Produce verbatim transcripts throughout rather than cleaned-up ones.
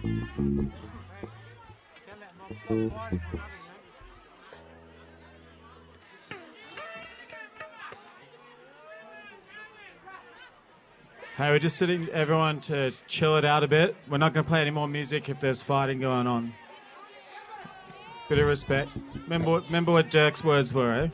Hey, we're just sitting everyone to chill it out a bit. We're not going to play any more music if there's fighting going on. Bit of respect. Remember, remember what Dirk's words were, eh?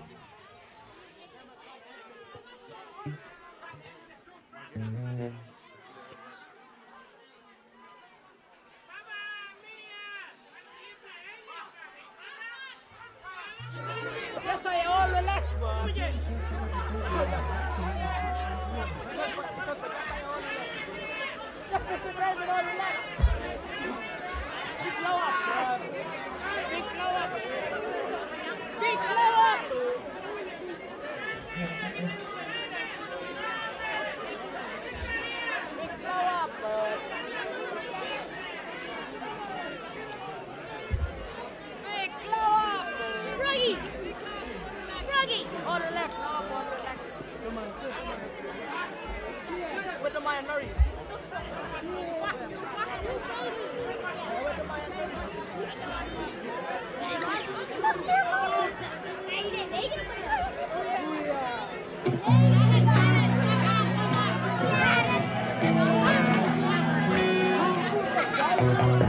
Just so you all relax, bro. Just drive it all relax. Big glow up, bro. Big glow up. Big glow up. Big glow up, bro. Big glow up, bro. Froggy. Froggy. On the left. On the left. With the mayonnaise. Booyah.